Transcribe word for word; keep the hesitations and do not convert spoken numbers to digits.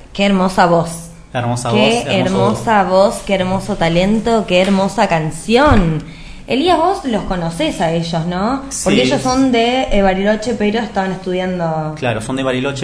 Qué hermosa voz. Hermosa qué voz. hermosa voz, qué hermoso talento, qué hermosa canción. Elías, vos los conocés a ellos, ¿no? Sí. Porque ellos son de eh, Bariloche, pero estaban estudiando... Claro, son de Bariloche,